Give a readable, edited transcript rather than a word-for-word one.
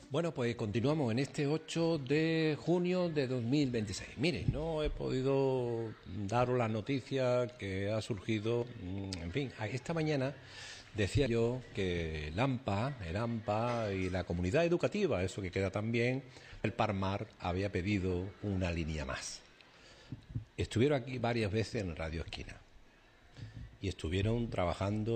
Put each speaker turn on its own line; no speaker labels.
Bueno, pues continuamos en este 8 de junio de 2026. Miren, no he podido daros la noticia que ha surgido. En fin, esta mañana decía yo que el AMPA y la comunidad educativa, eso que queda también, el Parmar había pedido una línea más. Estuvieron aquí varias veces en Radio Esquina y estuvieron trabajando